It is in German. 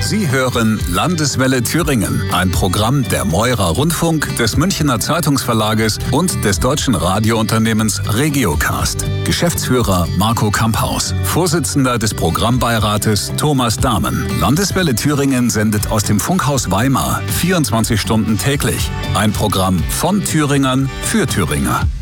Sie hören Landeswelle Thüringen, ein Programm der Mäurer Rundfunk, des Münchener Zeitungsverlages und des deutschen Radiounternehmens Regiocast. Geschäftsführer Marco Kamphaus, Vorsitzender des Programmbeirates Thomas Dahmen. Landeswelle Thüringen sendet aus dem Funkhaus Weimar 24 Stunden täglich. Ein Programm von Thüringern für Thüringer.